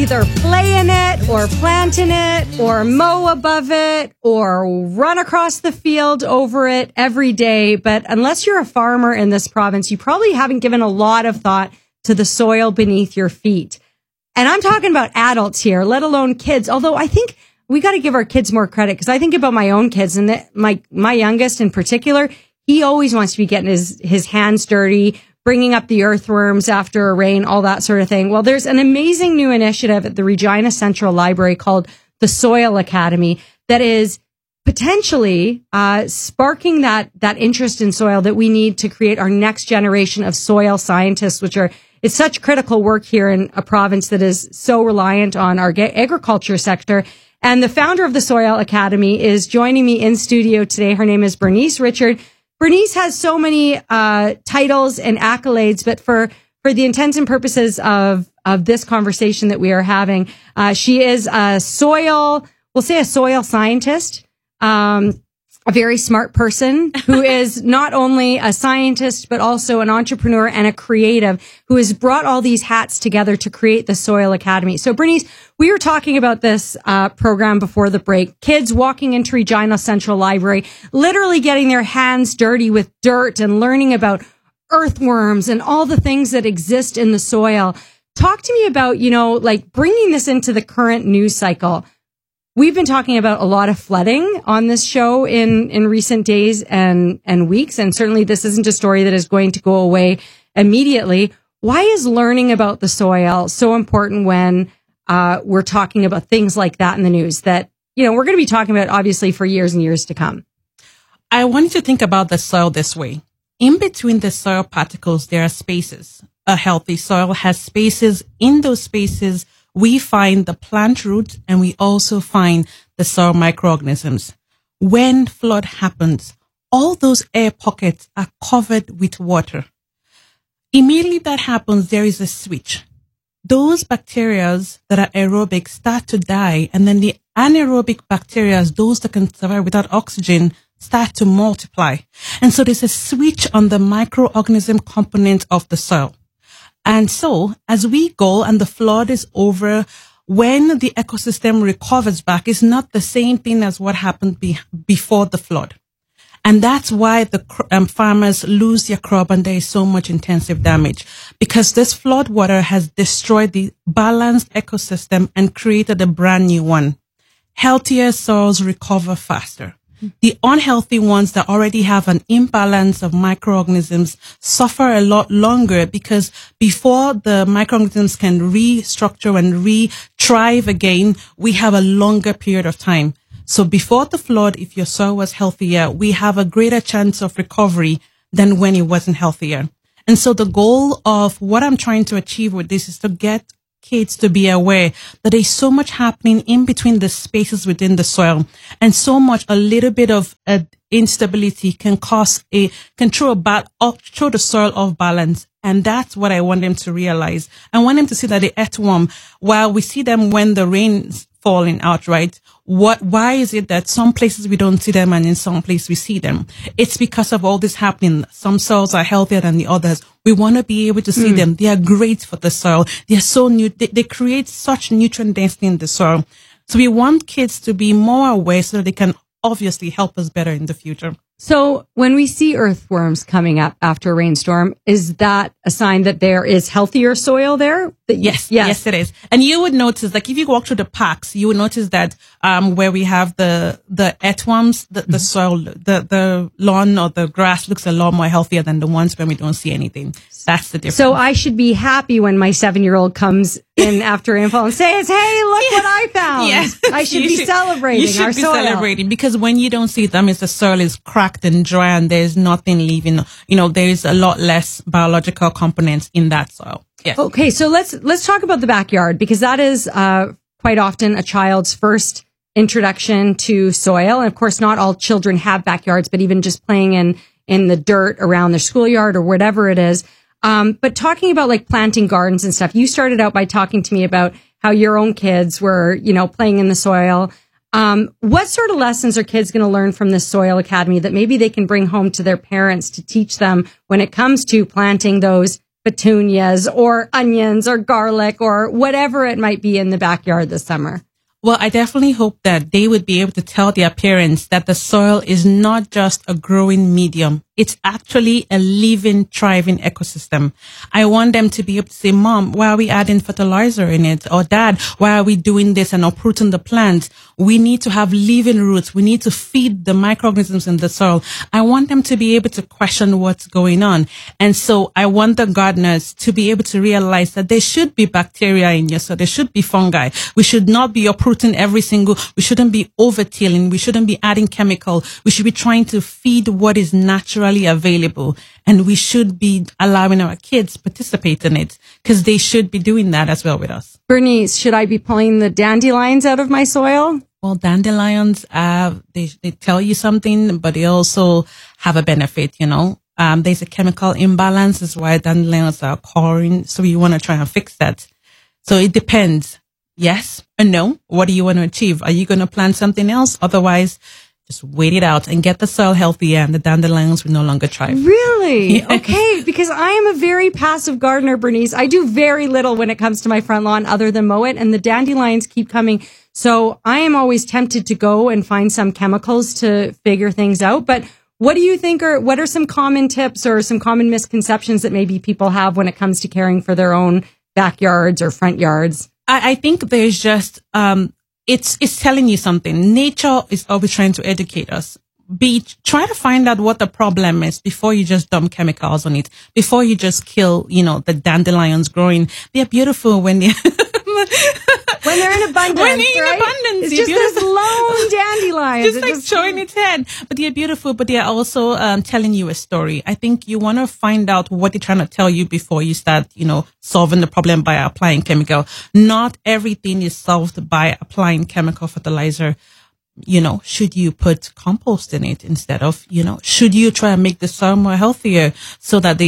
either play in it or plant in it or mow above it or run across the field over it every day. But unless you're a farmer in this province, you probably haven't given a lot of thought to the soil beneath your feet. And I'm talking about adults here, let alone kids. Although I think we got to give our kids more credit, because I think about my own kids, and my youngest in particular, he always wants to be getting his hands dirty, bringing up the earthworms after a rain, all that sort of thing. Well, there's an amazing new initiative at the Regina Central Library called the Soil Academy that is potentially sparking that interest in soil that we need to create our next generation of soil scientists, it's such critical work here in a province that is so reliant on our agriculture sector. And the founder of the Soil Academy is joining me in studio today. Her name is Bernice Richard. Bernice has so many titles and accolades, but for the intents and purposes of this conversation that we are having, she is a soil scientist, a very smart person who is not only a scientist, but also an entrepreneur and a creative who has brought all these hats together to create the Soil Academy. So Bernice, we were talking about this program before the break. Kids walking into Regina Central Library, literally getting their hands dirty with dirt and learning about earthworms and all the things that exist in the soil. Talk to me about, bringing this into the current news cycle. We've been talking about a lot of flooding on this show in recent days and weeks. And certainly this isn't a story that is going to go away immediately. Why is learning about the soil so important when we're talking about things like that in the news that, we're going to be talking about obviously for years and years to come? I want you to think about the soil this way. In between the soil particles, there are spaces. A healthy soil has spaces. In those spaces, we find the plant roots and we also find the soil microorganisms. When flood happens, all those air pockets are covered with water. Immediately that happens, there is a switch. Those bacteria that are aerobic start to die, and then the anaerobic bacteria, those that can survive without oxygen, start to multiply. And so there's a switch on the microorganism component of the soil. And so as we go and the flood is over, when the ecosystem recovers back, it's not the same thing as what happened before the flood. And that's why the farmers lose their crop and there is so much intensive damage, because this flood water has destroyed the balanced ecosystem and created a brand new one. Healthier soils recover faster. The unhealthy ones that already have an imbalance of microorganisms suffer a lot longer, because before the microorganisms can restructure and re-thrive again, we have a longer period of time. So before the flood, if your soil was healthier, we have a greater chance of recovery than when it wasn't healthier. And so the goal of what I'm trying to achieve with this is to get kids to be aware that there's so much happening in between the spaces within the soil, and so much a little bit of instability can throw the soil off balance. And that's what I want them to realize. I want them to see that the earthworm, while we see them when the rain's falling out, right? Why is it that some places we don't see them and in some places we see them? It's because of all this happening. Some soils are healthier than the others. We want to be able to see them. They are great for the soil. They are so new. They create such nutrient density in the soil. So we want kids to be more aware so that they can obviously help us better in the future. So when we see earthworms coming up after a rainstorm, is that a sign that there is healthier soil there? Yes, it is. And you would notice, like if you walk through the parks, you would notice that where we have the earthworms, the soil, the lawn or the grass looks a lot more healthier than the ones when we don't see anything. That's the difference. So I should be happy when my 7-year-old comes in after rainfall and says, "Hey, look what I found." Yes. I should be celebrating. You should be celebrating, because when you don't see them, the soil is cracked and dry and there's nothing leaving. There is a lot less biological components in that soil. Yes. Okay, so let's talk about the backyard, because that is quite often a child's first introduction to soil. And of course, not all children have backyards, but even just playing in the dirt around their schoolyard or whatever it is. But talking about like planting gardens and stuff, you started out by talking to me about how your own kids were, playing in the soil. What sort of lessons are kids going to learn from this Soil Academy that maybe they can bring home to their parents to teach them when it comes to planting those petunias or onions or garlic or whatever it might be in the backyard this summer? Well, I definitely hope that they would be able to tell their parents that the soil is not just a growing medium. It's actually a living, thriving ecosystem. I want them to be able to say, Mom, why are we adding fertilizer in it? Or Dad, why are we doing this and uprooting the plant? We need to have living roots. We need to feed the microorganisms in the soil. I want them to be able to question what's going on. And so I want the gardeners to be able to realize that there should be bacteria in your soil. There should be fungi. We should not be uprooting we shouldn't be over-tilling. We shouldn't be adding chemical. We should be trying to feed what is naturally available, and we should be allowing our kids participate in it because they should be doing that as well with us. Bernice, should I be pulling the dandelions out of my soil? Well, dandelions, they tell you something, but they also have a benefit, There's a chemical imbalance. That's why dandelions are occurring. So you want to try and fix that. So it depends. Yes or no? What do you want to achieve? Are you going to plant something else? Otherwise, just wait it out and get the soil healthy, and the dandelions will no longer thrive. Really? Yeah. Okay, because I am a very passive gardener, Bernice. I do very little when it comes to my front lawn other than mow it, and the dandelions keep coming. So I am always tempted to go and find some chemicals to figure things out. But what do you think what are some common tips or some common misconceptions that maybe people have when it comes to caring for their own backyards or front yards? I think there's just, it's telling you something. Nature is always trying to educate us. Try to find out what the problem is before you just dump chemicals on it, before you just kill, the dandelions growing. They're beautiful when they're when they're in abundance. When they're in right? abundance, it's just this lone dandelion. Just showing its head. But they're beautiful, but they're also telling you a story. I think you want to find out what they're trying to tell you before you start, solving the problem by applying chemical. Not everything is solved by applying chemical fertilizer. Should you put compost in it instead of, should you try and make the soil more healthier so that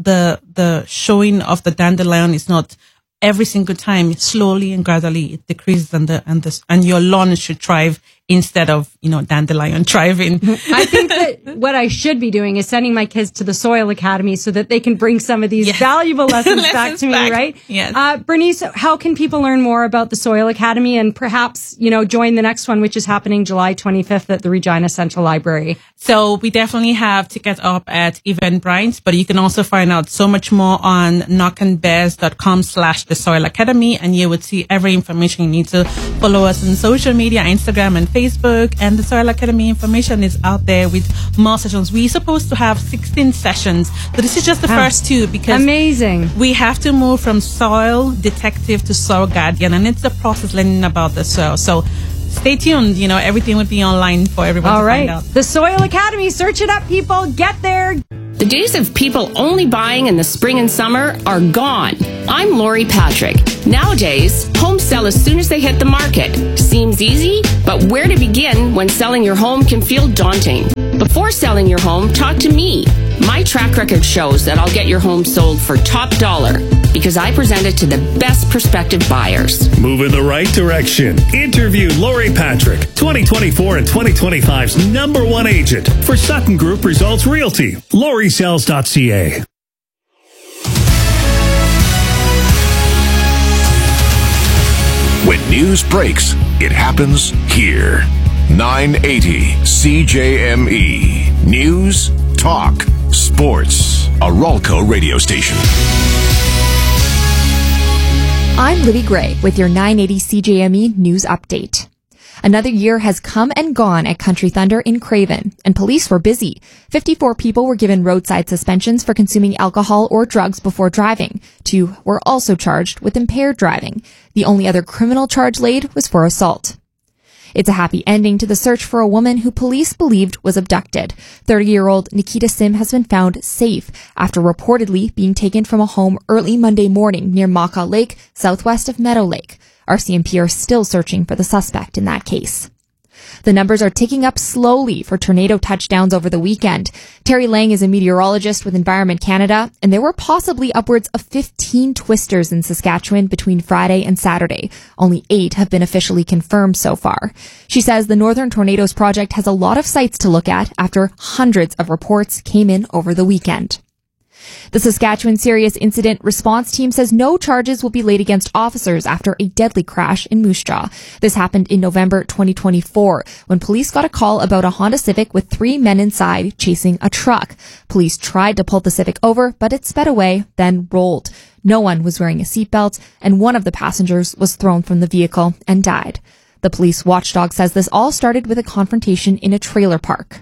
the showing of the dandelion is not every single time, slowly and gradually it decreases and your lawn should thrive instead of, dandelion thriving. I think that what I should be doing is sending my kids to the Soil Academy so that they can bring some of these valuable lessons back to me, right? Yes. Bernice, how can people learn more about the Soil Academy and perhaps, join the next one, which is happening July 25th at the Regina Central Library? So we definitely have tickets up at Eventbrite, but you can also find out so much more on knockanbears.com/the Soil Academy, and you would see every information you need to follow us on social media, Instagram and Facebook, and the Soil Academy information is out there with more sessions. We're supposed to have 16 sessions, but this is just the first two because amazing. We have to move from soil detective to soil guardian, and it's a process learning about the soil. So stay tuned. Everything would be online for everyone to find out. The Soil Academy, search it up, people. Get there. The days of people only buying in the spring and summer are gone. I'm Lori Patrick. Nowadays, homes sell as soon as they hit the market. Seems easy, but where to begin when selling your home can feel daunting? Before selling your home, talk to me. My track record shows that I'll get your home sold for top dollar because I present it to the best prospective buyers. Move in the right direction. Interview Lori Patrick, 2024 and 2025's #1 agent for Sutton Group Results Realty. LoriSells.ca. When news breaks, it happens here. 980 CJME. News, talk, sports. A Ralco radio station. I'm Libby Gray with your 980 CJME news update. Another year has come and gone at Country Thunder in Craven, and police were busy. 54 people were given roadside suspensions for consuming alcohol or drugs before driving. 2 were also charged with impaired driving. The only other criminal charge laid was for assault. It's a happy ending to the search for a woman who police believed was abducted. 30-year-old Nikita Sim has been found safe after reportedly being taken from a home early Monday morning near Maka Lake, southwest of Meadow Lake. RCMP are still searching for the suspect in that case. The numbers are ticking up slowly for tornado touchdowns over the weekend. Terry Lang is a meteorologist with Environment Canada, and there were possibly upwards of 15 twisters in Saskatchewan between Friday and Saturday. Only 8 have been officially confirmed so far. She says the Northern Tornadoes Project has a lot of sites to look at after hundreds of reports came in over the weekend. The Saskatchewan Serious Incident Response Team says no charges will be laid against officers after a deadly crash in Moose Jaw. This happened in November 2024 when police got a call about a Honda Civic with 3 men inside chasing a truck. Police tried to pull the Civic over, but it sped away, then rolled. No one was wearing a seatbelt, and one of the passengers was thrown from the vehicle and died. The police watchdog says this all started with a confrontation in a trailer park.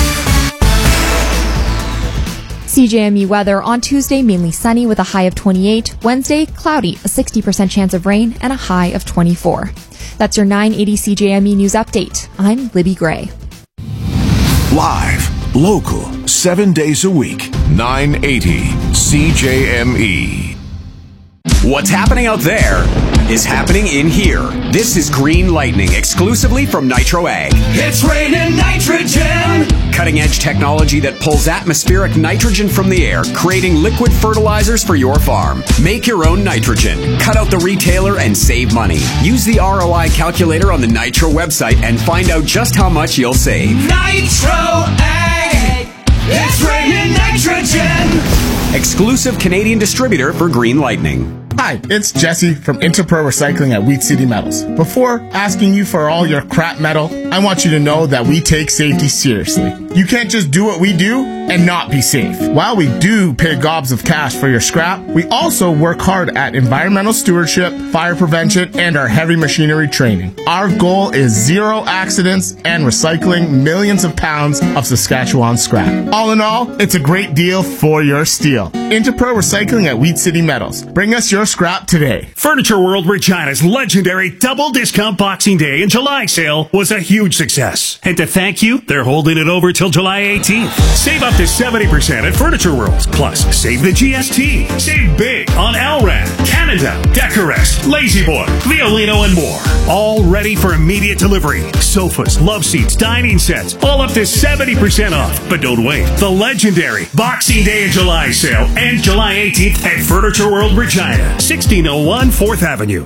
CJME weather on Tuesday, mainly sunny with a high of 28. Wednesday, cloudy, a 60% chance of rain, and a high of 24. That's your 980 CJME News Update. I'm Libby Gray. Live, local, 7 days a week. 980 CJME. What's happening out there is happening in here. This is Green Lightning, exclusively from Nitro Ag. It's raining nitrogen! Cutting-edge technology that pulls atmospheric nitrogen from the air, creating liquid fertilizers for your farm. Make your own nitrogen. Cut out the retailer and save money. Use the ROI calculator on the Nitro website and find out just how much you'll save. Nitro Ag! It's raining nitrogen! Exclusive Canadian distributor for Green Lightning. Hi, it's Jesse from Interpro Recycling at Wheat City Metals. Before asking you for all your crap metal, I want you to know that we take safety seriously. You can't just do what we do and not be safe. While we do pay gobs of cash for your scrap, we also work hard at environmental stewardship, fire prevention, and our heavy machinery training. Our goal is 0 accidents and recycling millions of pounds of Saskatchewan scrap. All in all, it's a great deal for your steel. Interpro Recycling at Wheat City Metals. Bring us your scrap today. Furniture World Regina's legendary double discount Boxing Day and July sale was a huge success. And to thank you, they're holding it over till July 18th. Save up to 70% at Furniture World. Plus, save the GST. Save big on Alran, Canada, Decorest, Lazy Boy, Violino, and more. All ready for immediate delivery. Sofas, love seats, dining sets, all up to 70% off. But don't wait. The legendary Boxing Day and July sale and July 18th at Furniture World Regina, 1601 4th Avenue.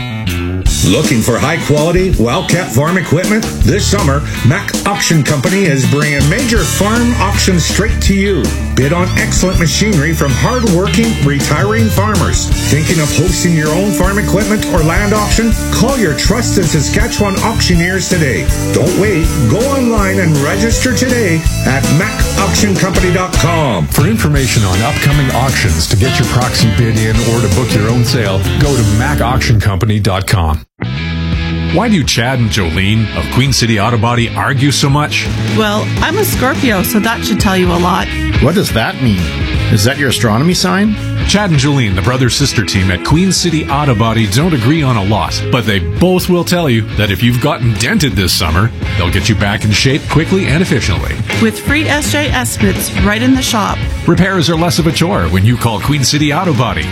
Looking for high-quality, well-kept farm equipment? This summer, Mac Auction Company is bringing major farm auctions straight to you. Bid on excellent machinery from hard-working, retiring farmers. Thinking of hosting your own farm equipment or land auction? Call your trusted Saskatchewan auctioneers today. Don't wait. Go online and register today at macauctioncompany.com. For information on upcoming auctions, to get your proxy bid in, or to book your own sale, go to macautioncompany.com. Why do Chad and Jolene of Queen City Auto Body argue so much? Well, I'm a Scorpio, so that should tell you a lot. What does that mean? Is that your astronomy sign? Chad and Jolene, the brother-sister team at Queen City Auto Body, don't agree on a lot, but they both will tell you that if you've gotten dented this summer, they'll get you back in shape quickly and efficiently. With free SJ estimates right in the shop. Repairs are less of a chore when you call Queen City Auto Body,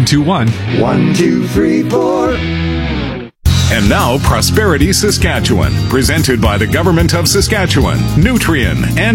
721-1234. And now, Prosperity Saskatchewan, presented by the Government of Saskatchewan, Nutrien, and